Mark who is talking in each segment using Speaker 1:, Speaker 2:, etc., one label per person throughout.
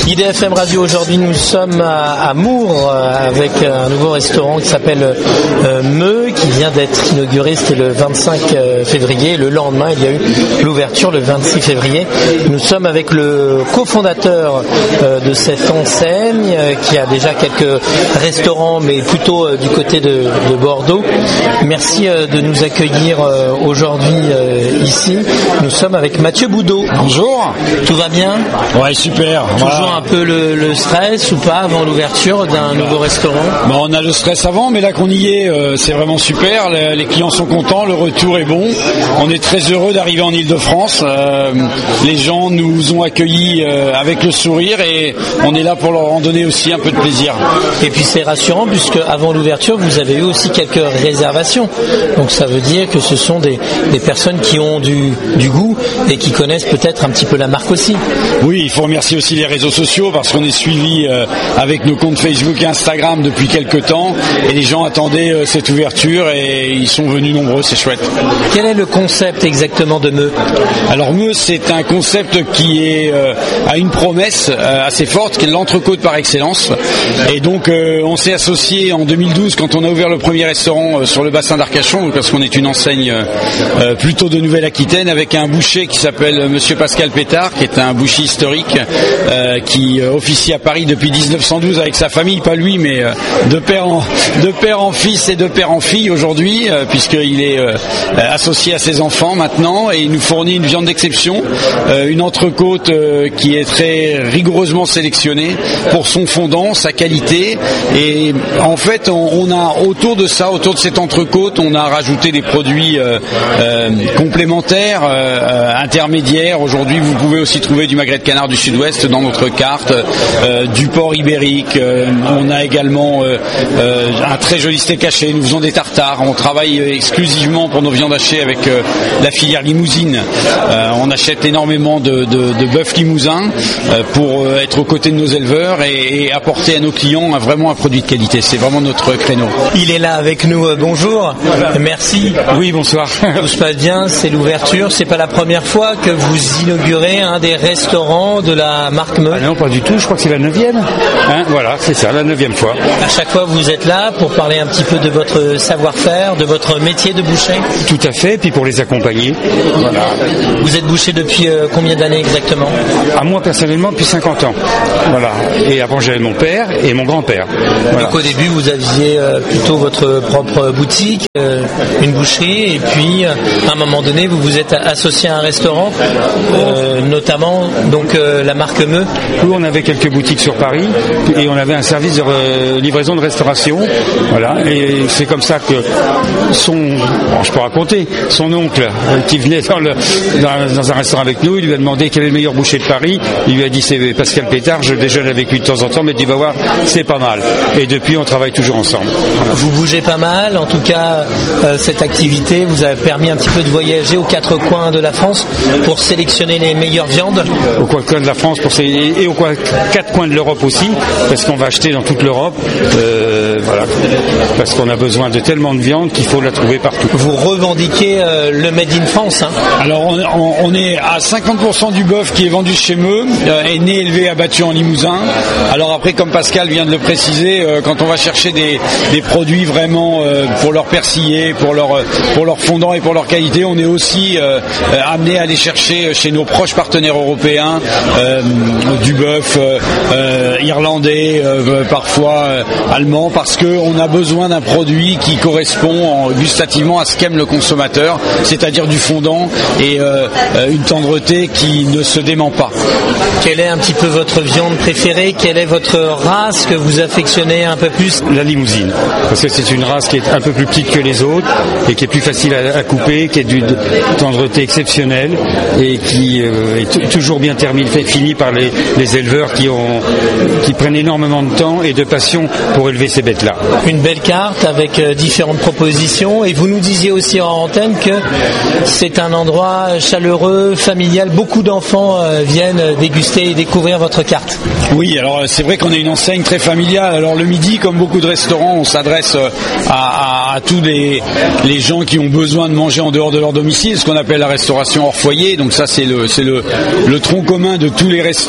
Speaker 1: IDFM Radio, aujourd'hui nous sommes à Mours avec un nouveau restaurant qui s'appelle Meu, qui vient d'être inauguré, c'était le 25 février. Le lendemain, il y a eu l'ouverture le 26 février. Nous sommes avec le cofondateur de cette enseigne qui a déjà quelques restaurants, mais plutôt du côté de Bordeaux. Merci de nous accueillir aujourd'hui ici. Nous sommes avec Mathieu Boudot.
Speaker 2: Bonjour.
Speaker 1: Tout va bien ?
Speaker 2: Ouais, super.
Speaker 1: Toujours un peu le stress ou pas avant l'ouverture d'un nouveau restaurant ?
Speaker 2: Bon, on a le stress avant, mais là qu'on y est, c'est vraiment super. Les clients sont contents, le retour est bon. On est très heureux d'arriver en Ile-de-France. Les gens nous ont accueillis avec le sourire et on est là pour leur en donner aussi un peu de plaisir.
Speaker 1: Et puis c'est rassurant puisque avant l'ouverture, vous avez eu aussi quelques réservations. Donc ça veut dire que ce sont des personnes qui ont du goût et qui connaissent peut-être un petit peu la marque aussi.
Speaker 2: Oui, il faut remercier aussi les réseaux sociaux parce qu'on est suivi avec nos comptes Facebook et Instagram depuis quelques temps et les gens attendaient cette ouverture et ils sont venus nombreux, c'est chouette.
Speaker 1: Quel est le concept exactement de Meu ?
Speaker 2: Alors Meu, c'est un concept qui a une promesse assez forte, qui est l'entrecôte par excellence. Et donc on s'est associé en 2012 quand on a ouvert le premier restaurant sur le bassin d'Arcachon, parce qu'on est une enseigne plutôt de Nouvelle-Aquitaine, avec un boucher qui s'appelle Monsieur Pascal Pétard, qui est un boucher historique qui officie à Paris depuis 1912 avec sa famille, pas lui, mais de père en fils et de père en fille aujourd'hui, puisqu'il est associé à ses enfants maintenant, et il nous fournit une viande d'exception, une entrecôte qui est très rigoureusement sélectionnée pour son fondant, sa qualité, et en fait on a autour de cette entrecôte, on a rajouté des produits complémentaires, intermédiaires. Aujourd'hui vous pouvez aussi trouver du magret de canard du sud-ouest dans notre carte, du porc ibérique, on a également un très joli steak haché, nous faisons des tartares, on travaille exclusivement pour nos viandes hachées avec la filière limousine, on achète énormément de bœuf limousin pour être aux côtés de nos éleveurs et apporter à nos clients vraiment un produit de qualité, c'est vraiment notre créneau.
Speaker 1: Il est là avec nous, bonjour, merci.
Speaker 3: Oui, bonsoir.
Speaker 1: Tout se passe bien, c'est l'ouverture, c'est pas la première fois que vous inaugurez un des restaurants de la marque Meu ?
Speaker 3: Non, pas du tout, je crois que c'est la 9e. Voilà, c'est ça, la 9e fois.
Speaker 1: À chaque fois, vous êtes là pour parler un petit peu de votre savoir-faire, de votre métier de boucher ?
Speaker 3: Tout à fait, puis pour les accompagner. Voilà.
Speaker 1: Vous êtes boucher depuis combien d'années exactement ?
Speaker 3: À moi, personnellement, depuis 50 ans. Voilà. Et avant, j'avais mon père et mon grand-père. Voilà.
Speaker 1: Donc au début, vous aviez plutôt votre propre boutique, une boucherie, et puis à un moment donné, vous vous êtes associé à un restaurant, notamment donc la marque Meu.
Speaker 3: Oui, on avait quelques boutiques sur Paris et on avait un service de livraison de restauration. Voilà. Et c'est comme ça que je peux raconter, son oncle qui venait dans un restaurant avec nous, il lui a demandé quel est le meilleur boucher de Paris. Il lui a dit c'est Pascal Pétard, je déjeune avec lui de temps en temps, mais tu vas voir, c'est pas mal. Et depuis, on travaille toujours ensemble. Voilà.
Speaker 1: Vous bougez pas mal, en tout cas, cette activité vous a permis un petit peu de voyager aux quatre coins de la France pour sélectionner les meilleures viandes.
Speaker 3: Aux quatre coins de la France et aux quatre coins de l'Europe aussi, parce qu'on va acheter dans toute l'Europe, voilà, parce qu'on a besoin de tellement de viande qu'il faut la trouver partout.
Speaker 1: Vous revendiquez le Made in France, hein ?
Speaker 2: Alors on est à 50% du bœuf qui est vendu chez Meu, est né, élevé, abattu en Limousin. Alors après, comme Pascal vient de le préciser, quand on va chercher des produits vraiment pour leur persiller, pour leur fondant et pour leur qualité, on est aussi amené à aller chercher chez nos proches partenaires européens du bœuf irlandais, parfois allemand, parce qu'on a besoin d'un produit qui correspond gustativement à ce qu'aime le consommateur, c'est-à-dire du fondant et une tendreté qui ne se dément pas.
Speaker 1: Quelle est un petit peu votre viande préférée ? Quelle est votre race que vous affectionnez un peu plus ?
Speaker 3: La limousine, parce que c'est une race qui est un peu plus petite que les autres et qui est plus facile à couper, qui est d'une tendreté exceptionnelle et qui est toujours bien finie par les éleveurs qui prennent énormément de temps et de passion pour élever ces bêtes-là.
Speaker 1: Une belle carte avec différentes propositions, et vous nous disiez aussi en antenne que c'est un endroit chaleureux, familial, beaucoup d'enfants viennent déguster et découvrir votre carte.
Speaker 2: Oui, alors c'est vrai qu'on a une enseigne très familiale. Alors le midi, comme beaucoup de restaurants, on s'adresse à tous les gens qui ont besoin de manger en dehors de leur domicile, ce qu'on appelle la restauration hors foyer. Donc ça c'est le tronc commun de tous les restaurants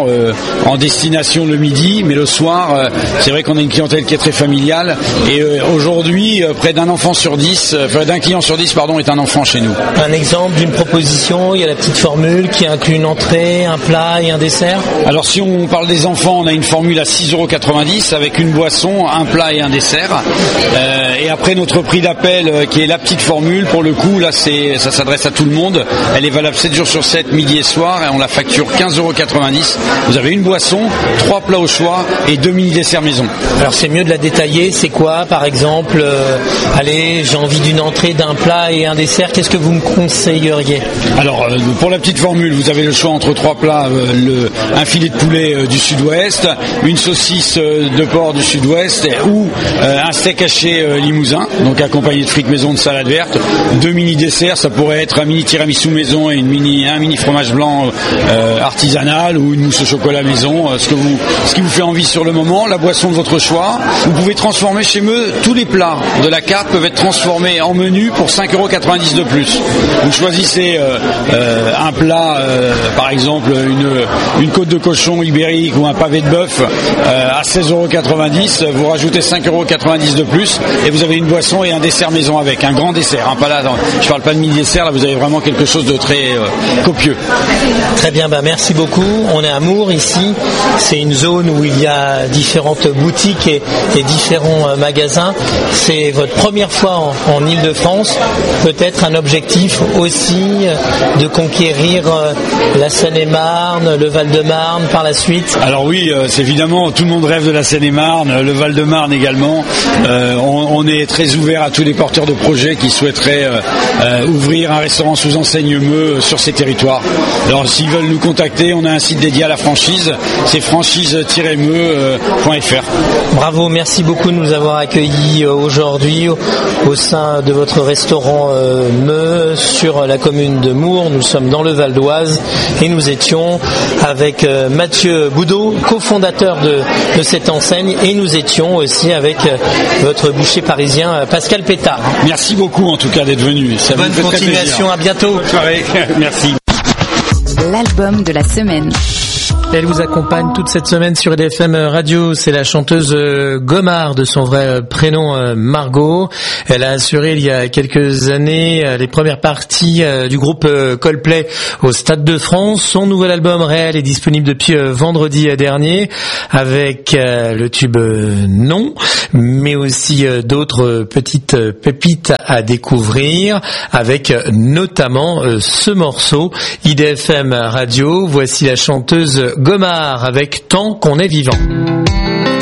Speaker 2: restaurant en destination le midi, mais le soir, c'est vrai qu'on a une clientèle qui est très familiale. Et aujourd'hui, près d'un client sur 10, est un enfant chez nous.
Speaker 1: Un exemple d'une proposition, il y a la petite formule qui inclut une entrée, un plat et un dessert.
Speaker 2: Alors si on parle des enfants, on a une formule à 6,90 € avec une boisson, un plat et un dessert. Et après notre prix d'appel qui est la petite formule, pour le coup là ça s'adresse à tout le monde. Elle est valable 7 jours sur 7, midi et soir, et on la facture 15,90 €. Vous avez une boisson, 3 plats au choix et 2 mini desserts maison.
Speaker 1: Alors c'est mieux de la détailler, c'est quoi par exemple allez, j'ai envie d'une entrée, d'un plat et un dessert, qu'est-ce que vous me conseilleriez?
Speaker 2: Alors pour la petite formule, vous avez le choix entre 3 plats, un filet de poulet du sud-ouest, une saucisse de porc du sud-ouest ou un steak haché limousin, donc accompagné de frites maison, de salade verte, 2 mini desserts, ça pourrait être un mini tiramisu maison et un mini fromage blanc artisanal ou une mousse au chocolat maison, ce qui vous fait envie sur le moment, la boisson de votre choix. Vous pouvez transformer chez eux tous les plats de la carte peuvent être transformés en menu pour 5,90 € de plus. Vous choisissez un plat, par exemple une côte de cochon ibérique ou un pavé de bœuf à 16,90 €, vous rajoutez 5,90 € de plus et vous avez une boisson et un dessert maison avec, un grand dessert. Pas là, je parle pas de mini dessert, là vous avez vraiment quelque chose de très copieux.
Speaker 1: Très bien, merci beaucoup. On est à Mours ici, c'est une zone où il y a différentes boutiques et différents magasins. C'est votre première fois en Ile-de-France, peut-être un objectif aussi de conquérir la Seine-et-Marne, le Val-de-Marne par la suite.
Speaker 2: Alors oui, c'est évidemment, tout le monde rêve de la Seine-et-Marne, le Val-de-Marne également. On est très ouvert à tous les porteurs de projets qui souhaiteraient ouvrir un restaurant sous enseigne Meux sur ces territoires. Alors s'ils veulent nous contacter, on a un site dédié à la franchise, c'est franchise-meux.fr.
Speaker 1: Bravo, merci beaucoup de nous avoir accueillis aujourd'hui au sein de votre restaurant Meux sur la commune de Mours. Nous sommes dans le Val d'Oise et nous étions avec Mathieu Boudot, cofondateur de cette enseigne, et nous étions aussi avec votre boucher parisien Pascal Pétard.
Speaker 2: Merci beaucoup en tout cas d'être venu. Ça
Speaker 1: Bonne continuation, à bientôt.
Speaker 2: Bonne soirée. Merci.
Speaker 4: L'album de la semaine.
Speaker 1: Elle vous accompagne toute cette semaine sur EDFM Radio. C'est la chanteuse Gomard, de son vrai prénom Margot. Elle a assuré il y a quelques années les premières parties du groupe Coldplay au Stade de France. Son nouvel album Réel est disponible depuis vendredi dernier avec le tube Non, mais aussi d'autres petites pépites à découvrir, avec notamment ce morceau. IDFM Radio, voici la chanteuse Gomard avec Tant qu'on est vivant.